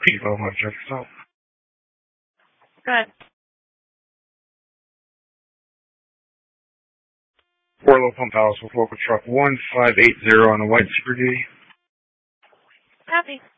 Kilo, my check this out. Good. Orlo Pump House with local truck 1580 on a white Super Duty. Copy.